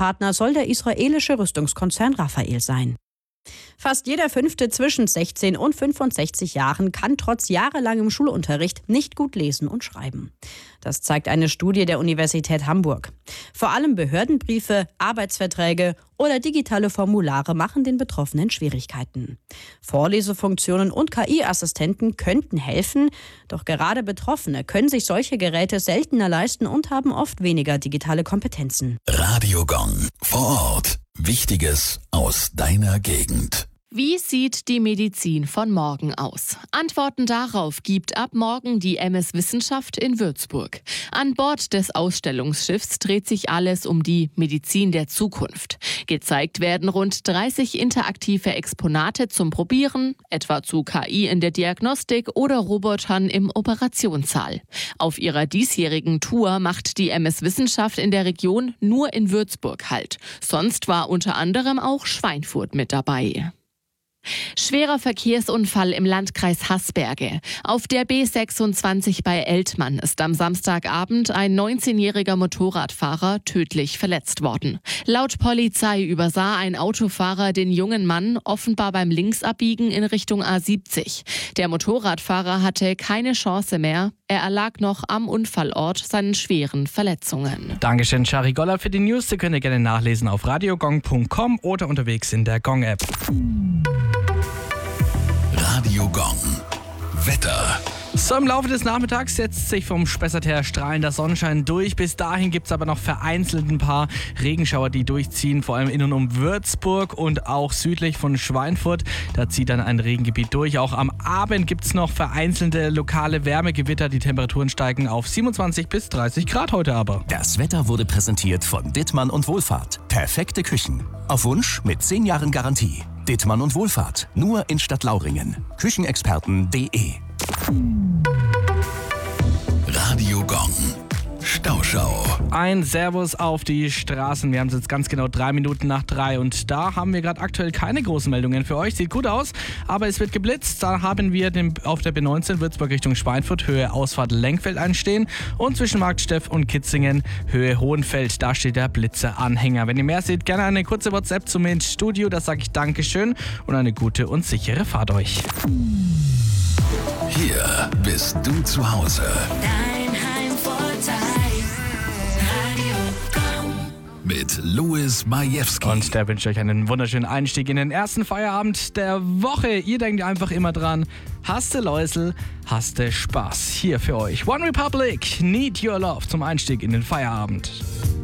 Gesprächspartner soll der israelische Rüstungskonzern Rafael sein. Fast jeder Fünfte zwischen 16 und 65 Jahren kann trotz jahrelangem Schulunterricht nicht gut lesen und schreiben. Das zeigt eine Studie der Universität Hamburg. Vor allem Behördenbriefe, Arbeitsverträge oder digitale Formulare machen den Betroffenen Schwierigkeiten. Vorlesefunktionen und KI-Assistenten könnten helfen, doch gerade Betroffene können sich solche Geräte seltener leisten und haben oft weniger digitale Kompetenzen. Radio Gong. Vor Ort. Wichtiges aus deiner Gegend. Wie sieht die Medizin von morgen aus? Antworten darauf gibt ab morgen die MS Wissenschaft in Würzburg. An Bord des Ausstellungsschiffs dreht sich alles um die Medizin der Zukunft. Gezeigt werden rund 30 interaktive Exponate zum Probieren, etwa zu KI in der Diagnostik oder Robotern im Operationssaal. Auf ihrer diesjährigen Tour macht die MS Wissenschaft in der Region nur in Würzburg Halt. Sonst war unter anderem auch Schweinfurt mit dabei. Schwerer Verkehrsunfall im Landkreis Haßberge. Auf der B26 bei Eltmann ist am Samstagabend ein 19-jähriger Motorradfahrer tödlich verletzt worden. Laut Polizei übersah ein Autofahrer den jungen Mann offenbar beim Linksabbiegen in Richtung A70. Der Motorradfahrer hatte keine Chance mehr. Er erlag noch am Unfallort seinen schweren Verletzungen. Dankeschön, Shari Goller, für die News. Sie können gerne nachlesen auf radiogong.com oder unterwegs in der Gong-App. Radio Gong. Wetter. So, im Laufe des Nachmittags setzt sich vom Spessart her strahlender Sonnenschein durch. Bis dahin gibt es aber noch vereinzelt ein paar Regenschauer, die durchziehen, vor allem in und um Würzburg und auch südlich von Schweinfurt. Da zieht dann ein Regengebiet durch. Auch am Abend gibt es noch vereinzelte lokale Wärmegewitter. Die Temperaturen steigen auf 27 bis 30 Grad heute aber. Das Wetter wurde präsentiert von Dittmann und Wohlfahrt. Perfekte Küchen. Auf Wunsch mit 10 Jahren Garantie. Dittmann und Wohlfahrt. Nur in Stadtlauringen. Küchenexperten.de. Radio Gong. Stauschau. Ein Servus auf die Straßen. Wir haben es jetzt ganz genau 3 Minuten nach 3 und da haben wir gerade aktuell keine großen Meldungen für euch. Sieht gut aus, aber es wird geblitzt. Da haben wir auf der B19 Würzburg Richtung Schweinfurt Höhe Ausfahrt Lenkfeld anstehen und zwischen Marktsteff und Kitzingen Höhe Hohenfeld. Da steht der Blitzeranhänger. Wenn ihr mehr seht, gerne eine kurze WhatsApp zum Studio. Da sage ich Dankeschön und eine gute und sichere Fahrt euch. Hier bist du zu Hause. Dein Heimvorteil. Radio Gong. Mit Louis Majewski. Und der wünscht euch einen wunderschönen Einstieg in den ersten Feierabend der Woche. Ihr denkt einfach immer dran, hast du Läusel, hast du Spaß. Hier für euch One Republic, Need Your Love zum Einstieg in den Feierabend.